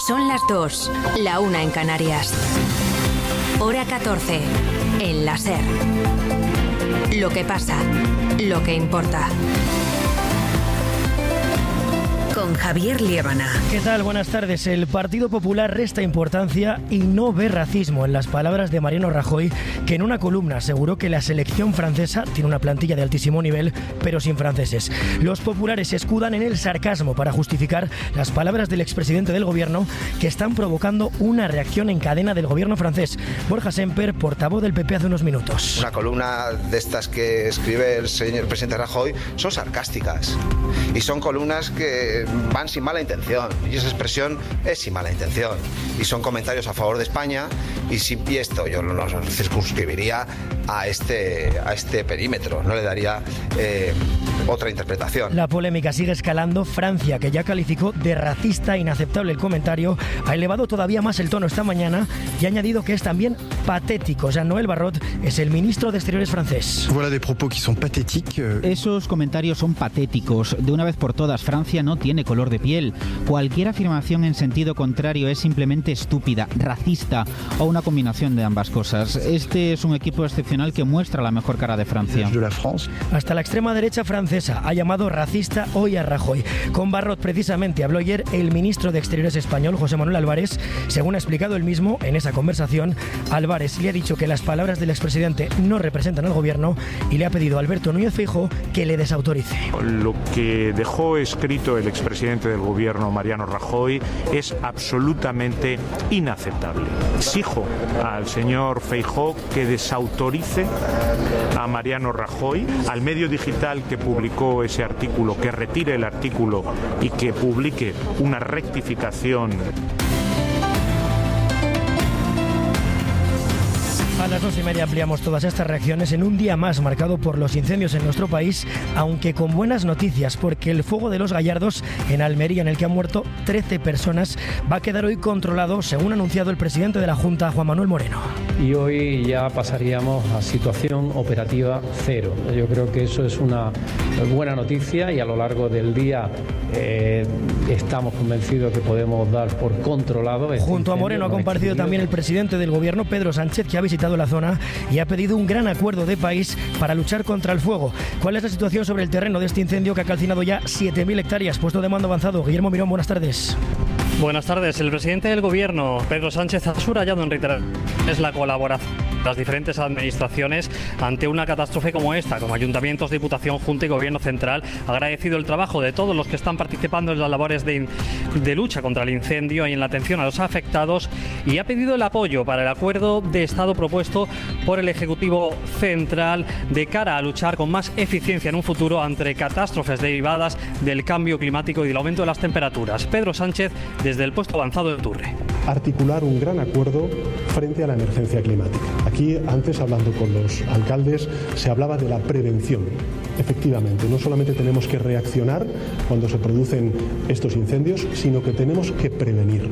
Son las 2, la 1 en Canarias. Hora 14, en la SER. Lo que pasa, lo que importa. Con Javier Liébana. ¿Qué tal? Buenas tardes. El Partido Popular resta importancia y no ve racismo en las palabras de Mariano Rajoy, que en una columna aseguró que la selección francesa tiene una plantilla de altísimo nivel, pero sin franceses. Los populares se escudan en el sarcasmo para justificar las palabras del expresidente del gobierno, que están provocando una reacción en cadena del gobierno francés. Borja Semper, portavoz del PP hace unos minutos. Una columna de estas que escribe el señor presidente Rajoy son sarcásticas y son columnas que van sin mala intención, y esa expresión es sin mala intención, y son comentarios a favor de España, y esto yo lo circunscribiría a este perímetro, no le daría otra interpretación. La polémica sigue escalando. Francia, que ya calificó de racista e inaceptable el comentario, ha elevado todavía más el tono esta mañana y ha añadido que es también patético. Jean-Noël Barrot es el ministro de Exteriores francés. Esos comentarios son patéticos. De una vez por todas, Francia no tiene color de piel. Cualquier afirmación en sentido contrario es simplemente estúpida, racista o una combinación de ambas cosas. Este es un equipo excepcional que muestra la mejor cara de Francia. Hasta la extrema derecha francesa ha llamado racista hoy a Rajoy. Con Barrot precisamente habló ayer el ministro de Exteriores español, José Manuel Álvarez. Según ha explicado él mismo en esa conversación, Álvarez le ha dicho que las palabras del expresidente no representan al gobierno y le ha pedido a Alberto Núñez Feijóo que le desautorice. Lo que dejó escrito el expresidente del gobierno, Mariano Rajoy, es absolutamente inaceptable. Exijo al señor Feijóo que desautorice a Mariano Rajoy, al medio digital que publicó ese artículo, que retire el artículo y que publique una rectificación. A las 2:30 ampliamos todas estas reacciones en un día más marcado por los incendios en nuestro país, aunque con buenas noticias, porque el fuego de los Gallardos en Almería, en el que han muerto 13 personas, va a quedar hoy controlado, según ha anunciado el presidente de la Junta, Juan Manuel Moreno. Y hoy ya pasaríamos a situación operativa cero. Yo creo que eso es una buena noticia y a lo largo del día estamos convencidos que podemos dar por controlado. Junto a Moreno ha comparecido también el presidente del gobierno, Pedro Sánchez, que ha visitado la zona y ha pedido un gran acuerdo de país para luchar contra el fuego. ¿Cuál es la situación sobre el terreno de este incendio que ha calcinado ya 7.000 hectáreas? Puesto de mando avanzado. Guillermo Mirón, buenas tardes. Buenas tardes. El presidente del gobierno, Pedro Sánchez, ha subrayado en reiteraciones la colaboración de las diferentes administraciones ante una catástrofe como esta, como ayuntamientos, diputación, junta y gobierno central. Ha agradecido el trabajo de todos los que están participando en las labores de lucha contra el incendio y en la atención a los afectados, y ha pedido el apoyo para el acuerdo de Estado propuesto por el Ejecutivo Central de cara a luchar con más eficiencia en un futuro ante catástrofes derivadas del cambio climático y del aumento de las temperaturas. Pedro Sánchez, desde el puesto avanzado de Turre. Articular un gran acuerdo frente a la emergencia climática. Aquí, antes, hablando con los alcaldes, se hablaba de la prevención. Efectivamente, no solamente tenemos que reaccionar cuando se producen estos incendios, sino que tenemos que prevenir.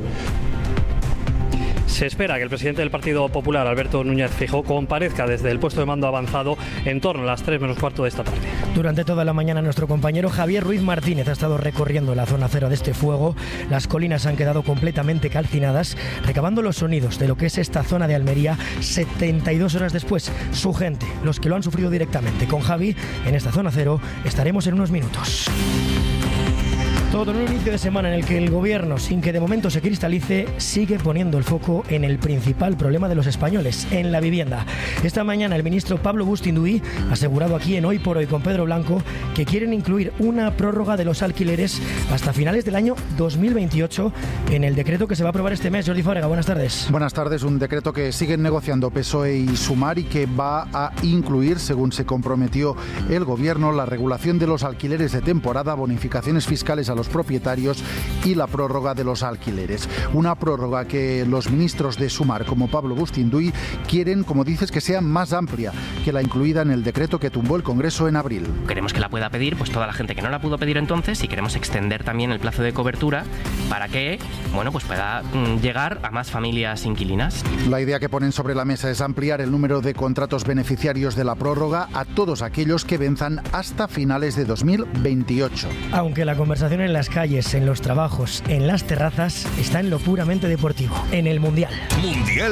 Se espera que el presidente del Partido Popular, Alberto Núñez Feijóo, comparezca desde el puesto de mando avanzado en torno a las 3 menos cuarto de esta tarde. Durante toda la mañana nuestro compañero Javier Ruiz Martínez ha estado recorriendo la zona cero de este fuego. Las colinas han quedado completamente calcinadas, recabando los sonidos de lo que es esta zona de Almería 72 horas después. Su gente, los que lo han sufrido directamente. Con Javi, en esta zona cero, estaremos en unos minutos. Todo en un inicio de semana en el que el gobierno, sin que de momento se cristalice, sigue poniendo el foco en el principal problema de los españoles, en la vivienda. Esta mañana el ministro Pablo Bustinduy ha asegurado aquí en Hoy por Hoy con Pedro Blanco que quieren incluir una prórroga de los alquileres hasta finales del año 2028 en el decreto que se va a aprobar este mes. Jordi Fábrega, buenas tardes. Buenas tardes. Un decreto que siguen negociando PSOE y Sumar y que va a incluir, según se comprometió el gobierno, la regulación de los alquileres de temporada, bonificaciones fiscales a los propietarios y la prórroga de los alquileres. Una prórroga que los ministros de Sumar, como Pablo Bustinduy, quieren, como dices, que sea más amplia que la incluida en el decreto que tumbó el Congreso en abril. Queremos que la pueda pedir pues toda la gente que no la pudo pedir entonces, y queremos extender también el plazo de cobertura para que, bueno, pues pueda llegar a más familias inquilinas. La idea que ponen sobre la mesa es ampliar el número de contratos beneficiarios de la prórroga a todos aquellos que venzan hasta finales de 2028. Aunque la conversación en las calles, en los trabajos, en las terrazas, está en lo puramente deportivo, en el Mundial. Mundial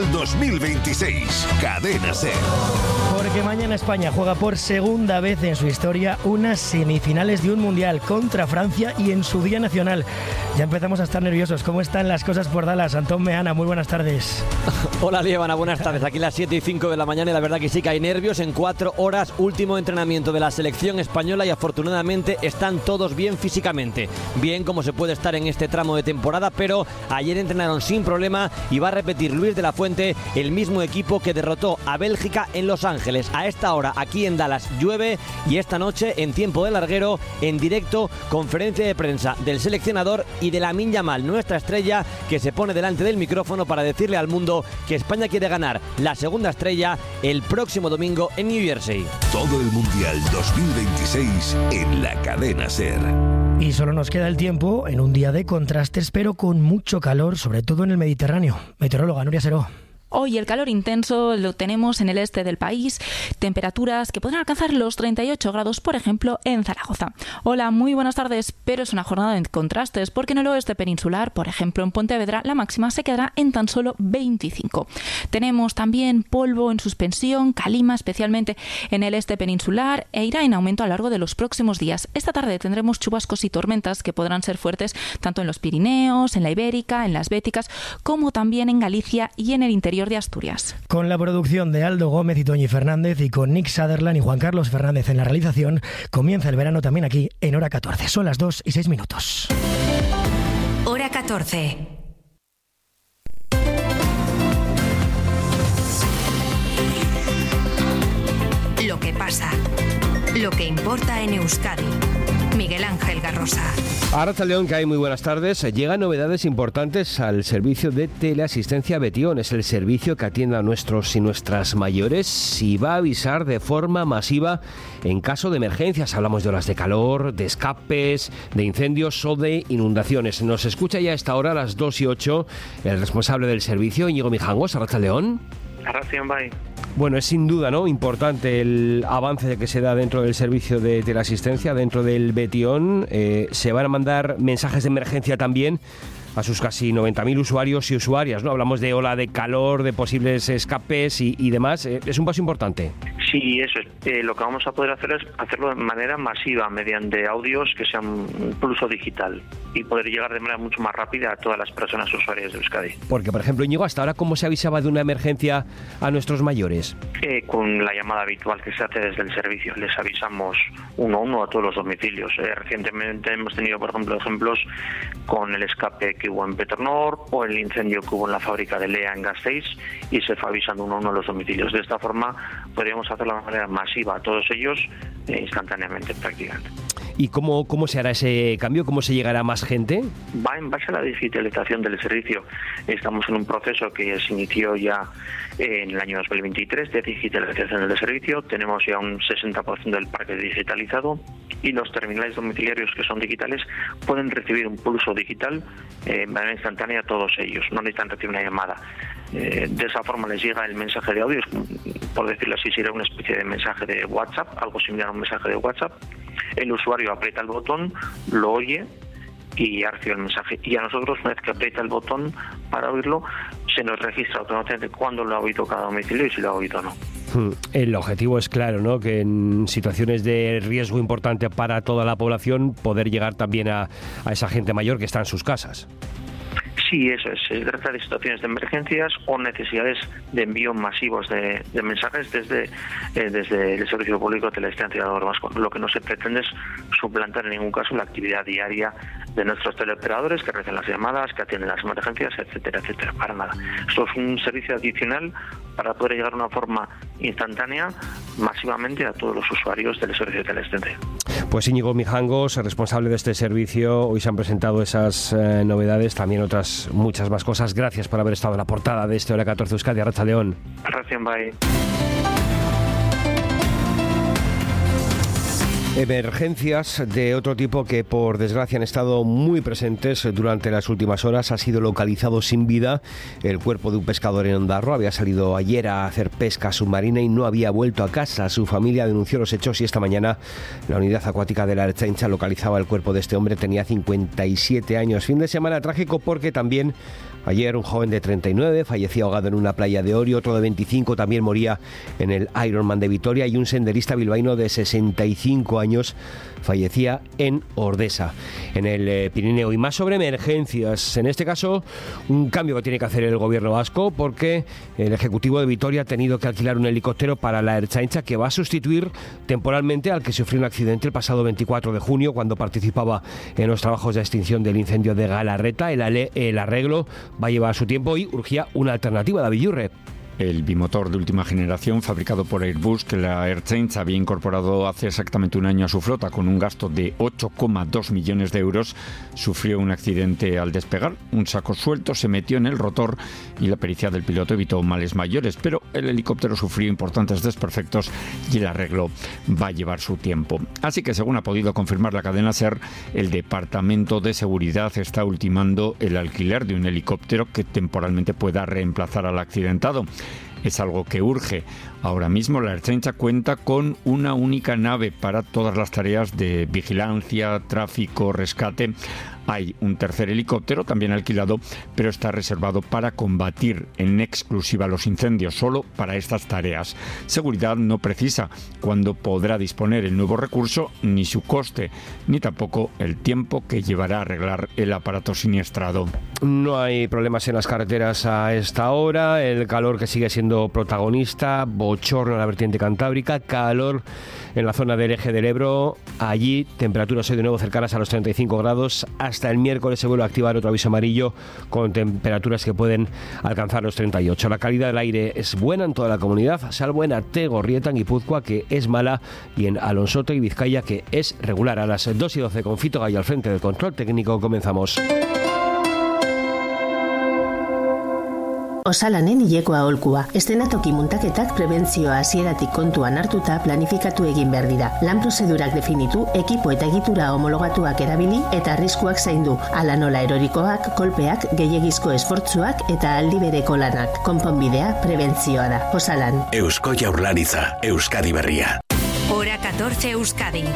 2026, Cadena SER. Porque mañana España juega por segunda vez en su historia unas semifinales de un Mundial contra Francia y en su día nacional. Ya empezamos a estar nerviosos. ¿Cómo están las cosas por Dallas? Antón Meana, muy buenas tardes. Hola, Liébana, buenas tardes. Aquí las 7:05 de la mañana y la verdad que sí que hay nervios. En 4 horas, último entrenamiento de la selección española y afortunadamente están todos bien físicamente. Bien como se puede estar en este tramo de temporada, pero ayer entrenaron sin problema y va a repetir Luis de la Fuente el mismo equipo que derrotó a Bélgica en Los Ángeles. A esta hora, aquí en Dallas, llueve y esta noche, en tiempo de larguero, en directo, conferencia de prensa del seleccionador y de Lamine Yamal, nuestra estrella, que se pone delante del micrófono para decirle al mundo que España quiere ganar la segunda estrella el próximo domingo en New Jersey. Todo el Mundial 2026 en la Cadena SER. Y solo nos queda el tiempo en un día de contrastes, pero con mucho calor, sobre todo en el Mediterráneo. Meteoróloga Nuria Seró. Hoy el calor intenso lo tenemos en el este del país, temperaturas que podrán alcanzar los 38 grados, por ejemplo, en Zaragoza. Hola, muy buenas tardes, pero es una jornada de contrastes porque en el oeste peninsular, por ejemplo en Pontevedra, la máxima se quedará en tan solo 25. Tenemos también polvo en suspensión, calima especialmente en el este peninsular e irá en aumento a lo largo de los próximos días. Esta tarde tendremos chubascos y tormentas que podrán ser fuertes tanto en los Pirineos, en la Ibérica, en las Béticas, como también en Galicia y en el interior de Asturias. Con la producción de Aldo Gómez y Toñi Fernández y con Nick Sutherland y Juan Carlos Fernández en la realización, comienza el verano también aquí en Hora 14. Son las 2:06. Hora 14. Lo que pasa, lo que importa en Euskadi. Miguel Ángel Garrosa. Arratsaldeon, que hay muy buenas tardes. Llegan novedades importantes al servicio de teleasistencia Betión. Es el servicio que atiende a nuestros y nuestras mayores y va a avisar de forma masiva en caso de emergencias. Hablamos de olas de calor, de escapes, de incendios o de inundaciones. Nos escucha ya a esta hora, a las 2:08, el responsable del servicio, Íñigo Mijangos. Arratsaldeon. Arratsaldeon, bai. Bueno, es sin duda, ¿no?, importante el avance que se da dentro del servicio de teleasistencia, dentro del Betión. Se van a mandar mensajes de emergencia también a sus casi 90.000 usuarios y usuarias, ¿no? Hablamos de ola de calor, de posibles escapes y demás. Es un paso importante. Sí, eso es. Lo que vamos a poder hacer es hacerlo de manera masiva, mediante audios que sean pulso digital y poder llegar de manera mucho más rápida a todas las personas usuarias de Euskadi. Porque, por ejemplo, Íñigo, hasta ahora, ¿cómo se avisaba de una emergencia a nuestros mayores? Con la llamada habitual que se hace desde el servicio. Les avisamos uno a uno a todos los domicilios. Recientemente hemos tenido, por ejemplo, ejemplos con el escape que hubo en Petronor o el incendio que hubo en la fábrica de Lea en Gasteiz y se fue avisando uno a uno a los domicilios. De esta forma podríamos hacerlo de manera masiva a todos ellos instantáneamente prácticamente. ¿Y cómo se hará ese cambio? ¿Cómo se llegará a más gente? Va en base a la digitalización del servicio. Estamos en un proceso que se inició ya en el año 2023 de digitalización del servicio. Tenemos ya un 60% del parque digitalizado y los terminales domiciliarios que son digitales pueden recibir un pulso digital de manera instantánea a todos ellos. No necesitan recibir una llamada. De esa forma les llega el mensaje de audio, por decirlo así, sería una especie de mensaje de WhatsApp, algo similar a un mensaje de WhatsApp. El usuario aprieta el botón, lo oye y ya recibe el mensaje. Y a nosotros, una vez que aprieta el botón para oírlo, se nos registra automáticamente cuándo lo ha oído cada domicilio y si lo ha oído o no. El objetivo es claro, ¿no?, que en situaciones de riesgo importante para toda la población, poder llegar también a esa gente mayor que está en sus casas. Sí, eso es. Se trata de situaciones de emergencias o necesidades de envío masivos de mensajes desde el Servicio Público de Teleasistencia del Gobierno Vasco. Lo que no se pretende es suplantar en ningún caso la actividad diaria de nuestros teleoperadores que reciben las llamadas, que atienden las emergencias, etcétera, etcétera. Para nada. Esto es un servicio adicional para poder llegar de una forma instantánea, masivamente, a todos los usuarios del Servicio de Teleasistencia. Pues Íñigo Mijangos, responsable de este servicio. Hoy se han presentado esas novedades, también otras muchas más cosas. Gracias por haber estado en la portada de este Hora 14 Euskadi. Arratsaldeon. Arratsaldeon, bai. Emergencias de otro tipo que, por desgracia, han estado muy presentes durante las últimas horas. Ha sido localizado sin vida el cuerpo de un pescador en Ondarroa. Había salido ayer a hacer pesca submarina y no había vuelto a casa. Su familia denunció los hechos y esta mañana la unidad acuática de la Ertzaintza localizaba el cuerpo de este hombre. Tenía 57 años. Fin de semana trágico porque también ayer un joven de 39 fallecía ahogado en una playa de Orio, otro de 25 también moría en el Ironman de Vitoria y un senderista bilbaíno de 65 años fallecía en Ordesa, en el Pirineo. Y más sobre emergencias, en este caso un cambio que tiene que hacer el gobierno vasco porque el Ejecutivo de Vitoria ha tenido que alquilar un helicóptero para la Ertzaintza que va a sustituir temporalmente al que sufrió un accidente el pasado 24 de junio cuando participaba en los trabajos de extinción del incendio de Galarreta. El arreglo va a llevar su tiempo y urgía una alternativa. David Yurre. El bimotor de última generación fabricado por Airbus, que la Ertzaintza había incorporado hace exactamente un año a su flota con un gasto de 8,2 millones de euros, sufrió un accidente al despegar. Un saco suelto se metió en el rotor y la pericia del piloto evitó males mayores, pero el helicóptero sufrió importantes desperfectos y el arreglo va a llevar su tiempo. Así que, según ha podido confirmar la cadena SER, el Departamento de Seguridad está ultimando el alquiler de un helicóptero que temporalmente pueda reemplazar al accidentado. Es algo que urge. Ahora mismo la Ertzaintza cuenta con una única nave para todas las tareas de vigilancia, tráfico, rescate. Hay un tercer helicóptero también alquilado, pero está reservado para combatir en exclusiva los incendios, solo para estas tareas. Seguridad no precisa cuándo podrá disponer el nuevo recurso, ni su coste, ni tampoco el tiempo que llevará a arreglar el aparato siniestrado. No hay problemas en las carreteras a esta hora, el calor que sigue siendo protagonista, bochorno en la vertiente cantábrica, calor en la zona del eje del Ebro. Allí temperaturas hoy de nuevo cercanas a los 35 grados. Hasta el miércoles se vuelve a activar otro aviso amarillo con temperaturas que pueden alcanzar los 38. La calidad del aire es buena en toda la comunidad, salvo en Ate, Gorrieta, en Guipúzcoa, que es mala, y en Alonsote y Vizcaya, que es regular. A las 2:12 con Fito Gallo al frente del control técnico comenzamos. Osalanen hilekoa aholkua. Eszenatoki muntaketak prebentzioa hasieratik kontuan hartuta planifikatu egin behar dira. Lan prozedurak definitu, ekipo eta egitura homologatuak erabili eta arriskuak zaindu. Hala nola erorikoak, kolpeak, gehiegizko esfortzuak eta aldi bereko lanak. Konponbidea prebentzioa da. Osalan. Eusko Jaurlaritza, Euskadi Berria. Hora 14 Euskadi.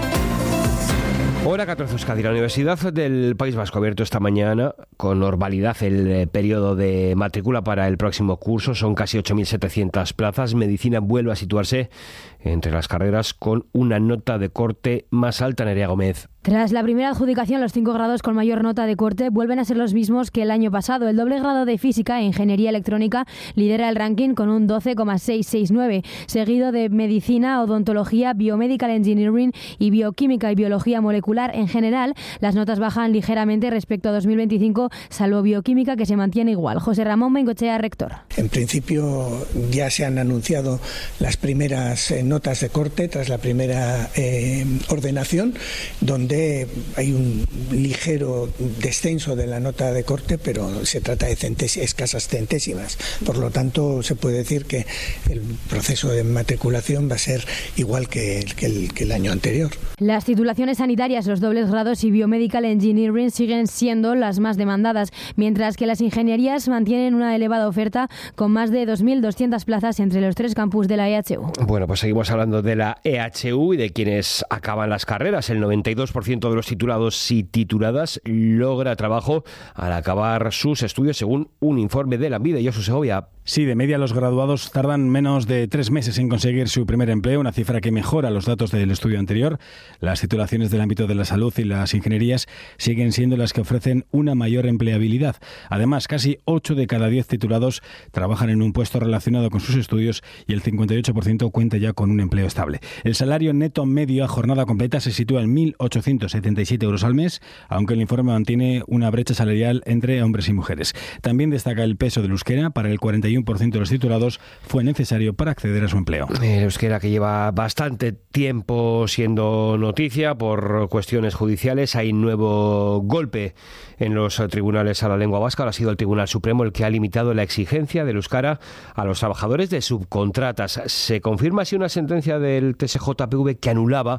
Hora 14 Euskadi. La Universidad del País Vasco ha abierto esta mañana con normalidad el periodo de matrícula para el próximo curso. Son casi 8.700 plazas. Medicina vuelve a situarse entre las carreras con una nota de corte más alta. Nerea Gómez. Tras la primera adjudicación, los 5 grados con mayor nota de corte vuelven a ser los mismos que el año pasado. El doble grado de Física e Ingeniería Electrónica lidera el ranking con un 12,669, seguido de Medicina, Odontología, Biomedical Engineering y Bioquímica y Biología Molecular. En general, las notas bajan ligeramente respecto a 2025, salvo Bioquímica, que se mantiene igual. José Ramón Bengochea, rector. En principio ya se han anunciado las primeras notas de corte tras la primera ordenación, donde hay un ligero descenso de la nota de corte, pero se trata de escasas centésimas. Por lo tanto, se puede decir que el proceso de matriculación va a ser igual que el año anterior. Las titulaciones sanitarias, los dobles grados y Biomedical Engineering siguen siendo las más demandadas, mientras que las ingenierías mantienen una elevada oferta con más de 2.200 plazas entre los 3 campus de la EHU. Bueno, pues seguimos hablando de la EHU y de quienes acaban las carreras. El 92% de los titulados y tituladas logra trabajo al acabar sus estudios, según un informe de Lanbide. Josu Segovia. Sí, de media los graduados tardan menos de 3 meses en conseguir su primer empleo, una cifra que mejora los datos del estudio anterior. Las titulaciones del ámbito de la salud y las ingenierías siguen siendo las que ofrecen una mayor empleabilidad. Además, casi 8 de cada 10 titulados trabajan en un puesto relacionado con sus estudios y el 58% cuenta ya con un empleo estable. El salario neto medio a jornada completa se sitúa en 1.877 euros al mes, aunque el informe mantiene una brecha salarial entre hombres y mujeres. También destaca el peso del euskera. Para el 41% de los titulados fue necesario para acceder a su empleo. El euskera, que lleva bastante tiempo siendo noticia por cuestiones judiciales. Hay nuevo golpe en los tribunales a la lengua vasca. Ahora ha sido el Tribunal Supremo el que ha limitado la exigencia del euskara a los trabajadores de subcontratas. Se confirma así una sentencia del TSJPV que anulaba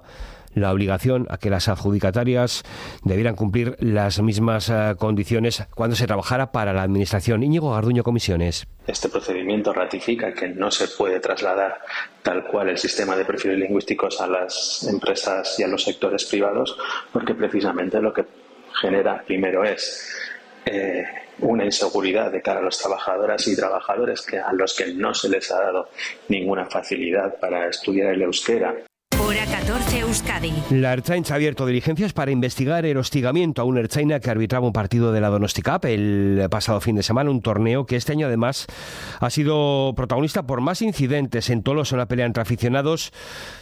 la obligación a que las adjudicatarias debieran cumplir las mismas condiciones cuando se trabajara para la Administración. Íñigo Garduño, Comisiones. Este procedimiento ratifica que no se puede trasladar tal cual el sistema de perfiles lingüísticos a las empresas y a los sectores privados, porque precisamente lo que genera primero es una inseguridad de cara a los trabajadoras y trabajadores a los que no se les ha dado ninguna facilidad para estudiar el euskera. Hora 14 Euskadi. La Ertzaintza ha abierto diligencias para investigar el hostigamiento a un ertzaina que arbitraba un partido de la Donosti Cup el pasado fin de semana, un torneo que este año además ha sido protagonista por más incidentes. En Tolosa, una pelea entre aficionados,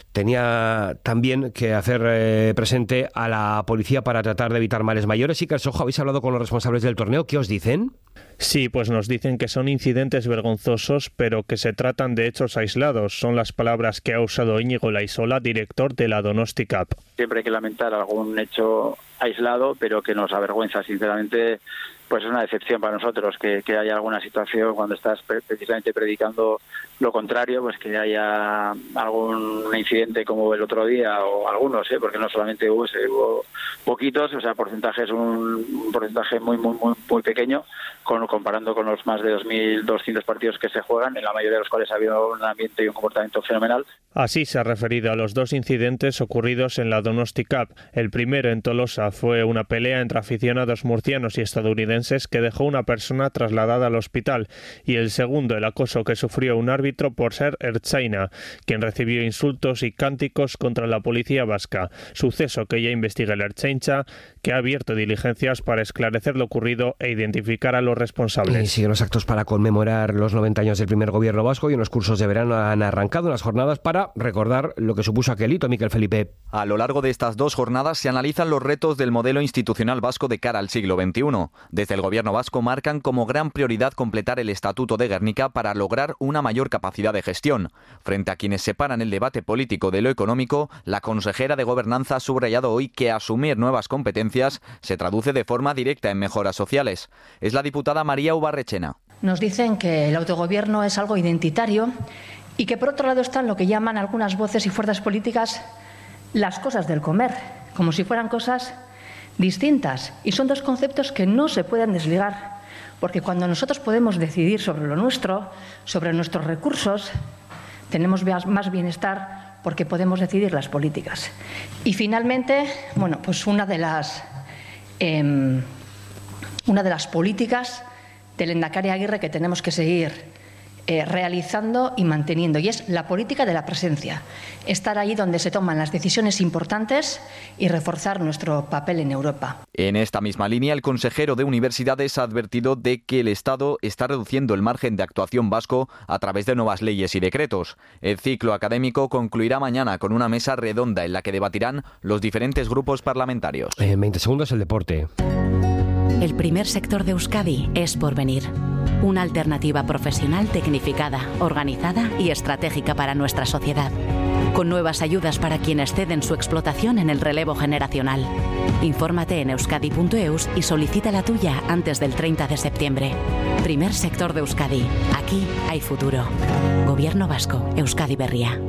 tenía también que hacer presente a la policía para tratar de evitar males mayores. Y Ojo, ¿habéis hablado con los responsables del torneo? ¿Qué os dicen? Sí, pues nos dicen que son incidentes vergonzosos, pero que se tratan de hechos aislados. Son las palabras que ha usado Íñigo Laisola, director de la Donosti Cup. Siempre hay que lamentar algún hecho aislado, pero que nos avergüenza, sinceramente. Pues es una decepción para nosotros que haya alguna situación cuando estás precisamente predicando lo contrario, pues que haya algún incidente como el otro día, o algunos, porque no solamente hubo poquitos, o sea, porcentajes, un porcentaje muy pequeño, comparando con los más de 2.200 partidos que se juegan, en la mayoría de los cuales ha habido un ambiente y un comportamiento fenomenal. Así se ha referido a los dos incidentes ocurridos en la Donosti Cup. El primero en Tolosa fue una pelea entre aficionados murcianos y estadounidenses que dejó una persona trasladada al hospital, y el segundo, el acoso que sufrió un árbitro por ser ertzaina, quien recibió insultos y cánticos contra la policía vasca, suceso que ya investiga el Ertzaintza, que ha abierto diligencias para esclarecer lo ocurrido e identificar a los responsables. Y siguen los actos para conmemorar los 90 años del primer gobierno vasco, y unos cursos de verano han arrancado unas jornadas para recordar lo que supuso aquel hito. Miquel Felipe. A lo largo de estas dos jornadas se analizan los retos del modelo institucional vasco de cara al siglo XXI. Desde el gobierno vasco marcan como gran prioridad completar el Estatuto de Gernika para lograr una mayor capacidad de gestión. Frente a quienes separan el debate político de lo económico, la consejera de Gobernanza ha subrayado hoy que asumir nuevas competencias se traduce de forma directa en mejoras sociales. Es la diputada María Ubarrechena. Nos dicen que el autogobierno es algo identitario y que por otro lado están lo que llaman algunas voces y fuerzas políticas las cosas del comer, como si fueran cosas distintas, y son dos conceptos que no se pueden desligar, porque cuando nosotros podemos decidir sobre lo nuestro, sobre nuestros recursos, tenemos más bienestar porque podemos decidir las políticas. Y finalmente, pues una de las políticas del Lehendakari Aguirre que tenemos que seguir realizando y manteniendo, y es la política de la presencia, estar ahí donde se toman las decisiones importantes y reforzar nuestro papel en Europa. En esta misma línea, el consejero de Universidades ha advertido de que el Estado está reduciendo el margen de actuación vasco a través de nuevas leyes y decretos. El ciclo académico concluirá mañana con una mesa redonda en la que debatirán los diferentes grupos parlamentarios. En 20 segundos el deporte. El primer sector de Euskadi es Porvenir. Una alternativa profesional tecnificada, organizada y estratégica para nuestra sociedad. Con nuevas ayudas para quienes ceden su explotación en el relevo generacional. Infórmate en euskadi.eus y solicita la tuya antes del 30 de septiembre. Primer sector de Euskadi. Aquí hay futuro. Gobierno vasco. Euskadi Berria.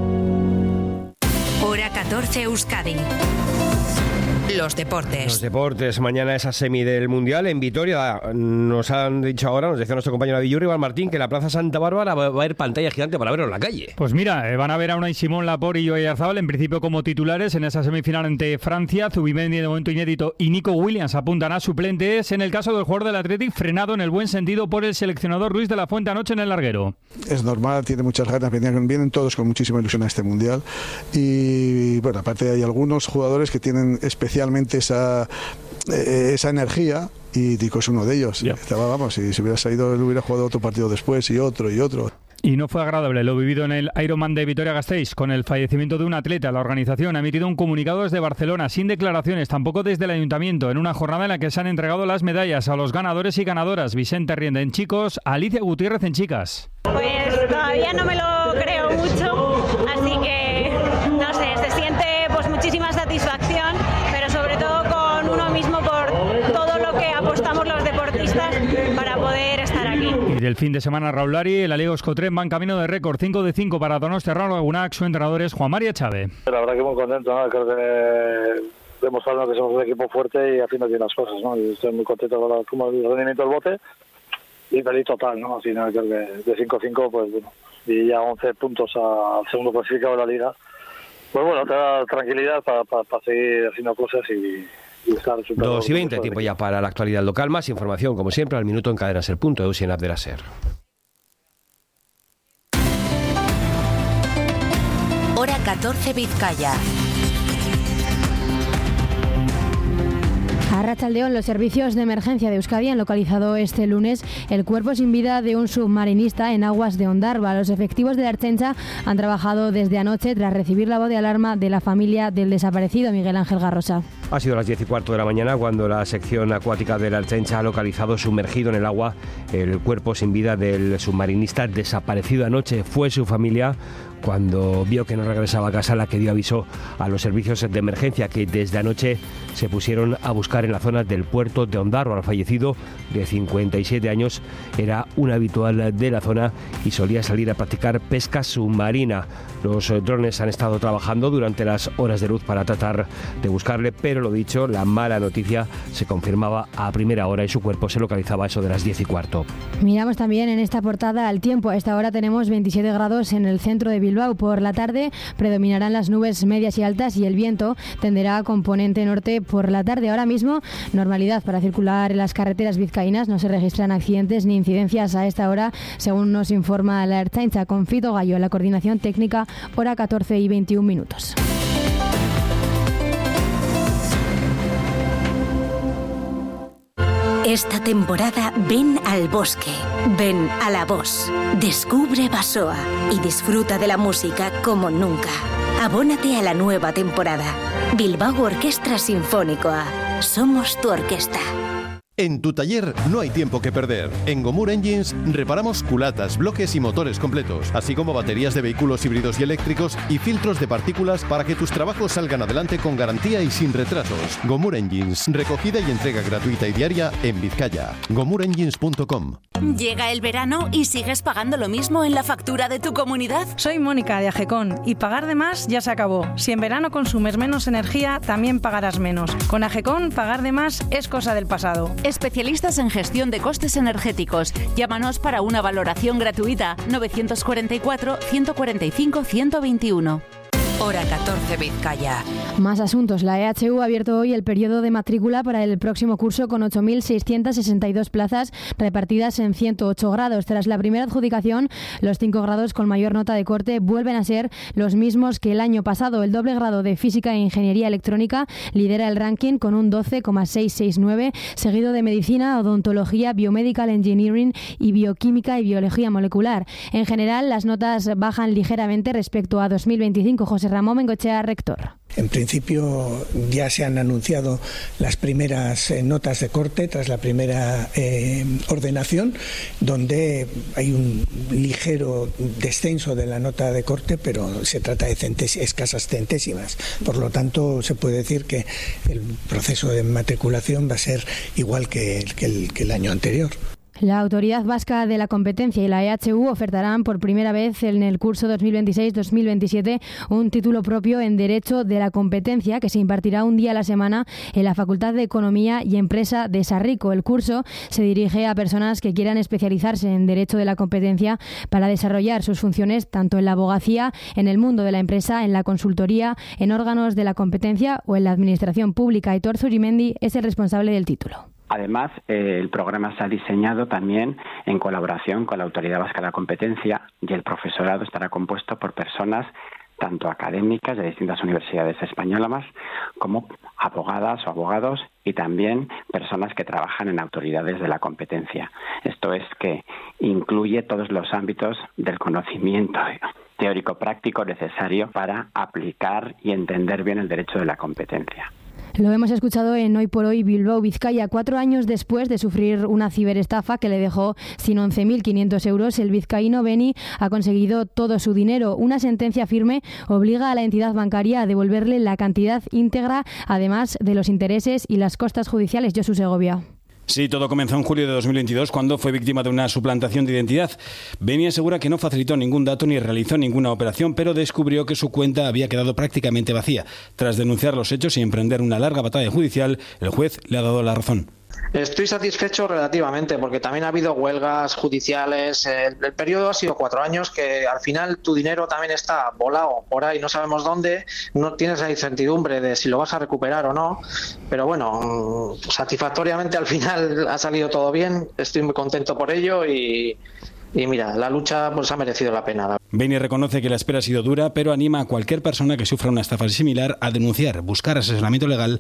Hora 14 Euskadi. Los deportes. Los deportes. Mañana esa semi del Mundial en Vitoria. Nos han dicho ahora, nos decía nuestro compañero Villurri, Iván Martín, que en la Plaza Santa Bárbara va a haber pantalla gigante para verlo en la calle. Pues mira, van a ver a Unai Simón, Laporte y Oyarzabal en principio como titulares en esa semifinal ante Francia. Zubimendi de momento inédito y Nico Williams apuntan a suplentes. En el caso del jugador del Athletic, frenado en el buen sentido por el seleccionador Luis de la Fuente anoche en el larguero. Es normal, tiene muchas ganas, vienen todos con muchísima ilusión a este Mundial. Y bueno, aparte hay algunos jugadores que tienen especialmente esa energía, y Dico es uno de ellos. Vamos, si se hubiera salido, él hubiera jugado otro partido después y otro. Y no fue agradable lo vivido en el Ironman de Vitoria-Gasteiz con el fallecimiento de un atleta. La organización ha emitido un comunicado desde Barcelona sin declaraciones, tampoco desde el ayuntamiento, en una jornada en la que se han entregado las medallas a los ganadores y ganadoras. Vicente Rienda en chicos, Alicia Gutiérrez en chicas. Pues todavía no me lo creo mucho, así que no sé, se siente pues muchísima satisfacción, pero sobre todo con uno mismo por todo lo que apostamos los deportistas para poder estar aquí. Y del fin de semana Raulari, el Aliego Escotren va en camino de récord, 5 de 5 para Donostiarra Lagunac, su entrenador es Juan María Chávez. La verdad que muy contento, ¿no? Creo que demostrando que somos un equipo fuerte y haciendo bien las cosas, ¿no? Y estoy muy contento con el rendimiento del bote y feliz total, ¿no? Al final creo que de 5-5, pues bueno, y ya 11 puntos al segundo clasificado de la liga, pues bueno, te da tranquilidad para seguir haciendo cosas y 2:20, tiempo ya para la actualidad local. Más información, como siempre, al minuto en cadenaser.eu y en app de la SER. Hora 14 Vizcaya. A Arratsaldeón, los servicios de emergencia de Euskadi han localizado este lunes el cuerpo sin vida de un submarinista en aguas de Ondarroa. Los efectivos de la Ertzaintza han trabajado desde anoche tras recibir la voz de alarma de la familia del desaparecido Miguel Ángel Garrosa. Ha sido las 10:15 de la mañana cuando la sección acuática de la Ertzaintza ha localizado sumergido en el agua el cuerpo sin vida del submarinista desaparecido anoche. Fue su familia, cuando vio que no regresaba a casa, la que dio aviso a los servicios de emergencia, que desde anoche se pusieron a buscar en la zona del puerto de Ondarroa. El fallecido, de 57 años, era un habitual de la zona y solía salir a practicar pesca submarina. Los drones han estado trabajando durante las horas de luz para tratar de buscarle, pero lo dicho, la mala noticia se confirmaba a primera hora y su cuerpo se localizaba a eso de las 10:15. Miramos también en esta portada al tiempo. A esta hora tenemos 27 grados en el centro de Bilbao. Por la tarde predominarán las nubes medias y altas y el viento tenderá a componente norte por la tarde. Ahora mismo, normalidad para circular en las carreteras vizcaínas. No se registran accidentes ni incidencias a esta hora, según nos informa la Ertzaintza, con Fito Gallo en la coordinación técnica, hora 14:21. Esta temporada ven al bosque, ven a La Voz, descubre Basoa y disfruta de la música como nunca. Abónate a la nueva temporada. Bilbao Orquestra Sinfónicoa. Somos tu orquesta. En tu taller no hay tiempo que perder. En Gomur Engines reparamos culatas, bloques y motores completos, así como baterías de vehículos híbridos y eléctricos y filtros de partículas para que tus trabajos salgan adelante con garantía y sin retrasos. Gomur Engines, recogida y entrega gratuita y diaria en Vizcaya. GomurEngines.com. Llega el verano y sigues pagando lo mismo en la factura de tu comunidad. Soy Mónica de Agecon y pagar de más ya se acabó. Si en verano consumes menos energía, también pagarás menos. Con Agecon, pagar de más es cosa del pasado. Especialistas en gestión de costes energéticos. Llámanos para una valoración gratuita. 944-145-121. Hora 14 Vizcaya. Más asuntos. La EHU ha abierto hoy el periodo de matrícula para el próximo curso con 8.662 plazas repartidas en 108 grados. Tras la primera adjudicación, los 5 grados con mayor nota de corte vuelven a ser los mismos que el año pasado. El doble grado de Física e Ingeniería Electrónica lidera el ranking con un 12,669, seguido de Medicina, Odontología, Biomedical Engineering y Bioquímica y Biología Molecular. En general, las notas bajan ligeramente respecto a 2025. José Ramón Bengochea, rector. En principio ya se han anunciado las primeras notas de corte tras la primera ordenación, donde hay un ligero descenso de la nota de corte, pero se trata de escasas centésimas. Por lo tanto, se puede decir que el proceso de matriculación va a ser igual que el año anterior. La Autoridad Vasca de la Competencia y la EHU ofertarán por primera vez en el curso 2026-2027 un título propio en Derecho de la Competencia que se impartirá un día a la semana en la Facultad de Economía y Empresa de Sarrico. El curso se dirige a personas que quieran especializarse en Derecho de la Competencia para desarrollar sus funciones tanto en la abogacía, en el mundo de la empresa, en la consultoría, en órganos de la competencia o en la administración pública. Aitor Zurimendi es el responsable del título. Además, el programa se ha diseñado también en colaboración con la Autoridad Vasca de la Competencia y el profesorado estará compuesto por personas tanto académicas de distintas universidades españolas como abogadas o abogados y también personas que trabajan en autoridades de la competencia. Esto es que incluye todos los ámbitos del conocimiento teórico-práctico necesario para aplicar y entender bien el derecho de la competencia. Lo hemos escuchado en Hoy por Hoy Bilbao, Vizcaya. 4 años después de sufrir una ciberestafa que le dejó sin 11.500 euros, el vizcaíno Beni ha conseguido todo su dinero. Una sentencia firme obliga a la entidad bancaria a devolverle la cantidad íntegra, además de los intereses y las costas judiciales. Josu Segovia. Sí, todo comenzó en julio de 2022 cuando fue víctima de una suplantación de identidad. Beni asegura que no facilitó ningún dato ni realizó ninguna operación, pero descubrió que su cuenta había quedado prácticamente vacía. Tras denunciar los hechos y emprender una larga batalla judicial, el juez le ha dado la razón. Estoy satisfecho relativamente porque también ha habido huelgas judiciales. El periodo ha sido 4 años, que al final tu dinero también está volado por ahí, no sabemos dónde, no tienes la incertidumbre de si lo vas a recuperar o no, pero bueno, satisfactoriamente al final ha salido todo bien, estoy muy contento por ello y mira, la lucha pues ha merecido la pena. Beni reconoce que la espera ha sido dura, pero anima a cualquier persona que sufra una estafa similar a denunciar, buscar asesoramiento legal